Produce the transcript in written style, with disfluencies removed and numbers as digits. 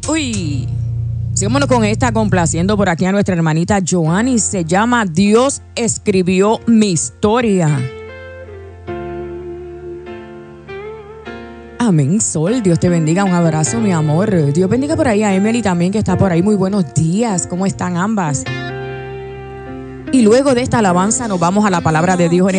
Uy, sigámonos con esta, complaciendo por aquí a nuestra hermanita Joanny. Se llama Dios escribió mi historia. Amén, Sol. Dios te bendiga. Un abrazo, mi amor. Dios bendiga por ahí a Emily también, que está por ahí. Muy buenos días. ¿Cómo están ambas? Y luego de esta alabanza nos vamos a la palabra de Dios en